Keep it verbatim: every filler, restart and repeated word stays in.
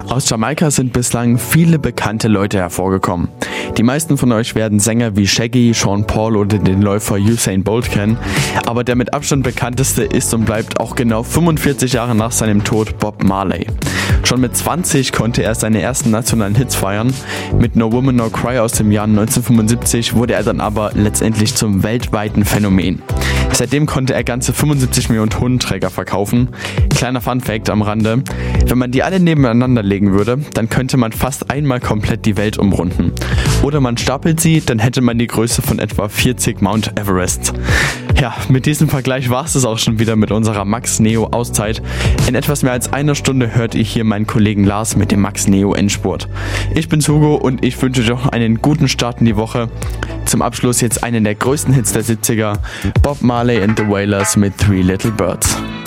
Aus Jamaika sind bislang viele bekannte Leute hervorgekommen. Die meisten von euch werden Sänger wie Shaggy, Sean Paul oder den Läufer Usain Bolt kennen, aber der mit Abstand bekannteste ist und bleibt auch genau fünfundvierzig Jahre nach seinem Tod Bob Marley. Schon mit zwanzig konnte er seine ersten nationalen Hits feiern. Mit No Woman No Cry aus dem Jahr neunzehnhundertfünfundsiebzig wurde er dann aber letztendlich zum weltweiten Phänomen. Seitdem konnte er ganze fünfundsiebzig Millionen Tonnenträger verkaufen. Kleiner Funfact am Rande: Wenn man die alle nebeneinander legen würde, dann könnte man fast einmal komplett die Welt umrunden. Oder man stapelt sie, dann hätte man die Größe von etwa vierzig Mount Everest. Ja, mit diesem Vergleich war es es auch schon wieder mit unserer Max Neo Auszeit. In etwas mehr als einer Stunde hört ihr hier meinen Kollegen Lars mit dem Max Neo Endspurt. Ich bin's Hugo und ich wünsche euch noch einen guten Start in die Woche. Zum Abschluss jetzt einen der größten Hits der siebziger, Bob Marley and the Wailers mit Three Little Birds.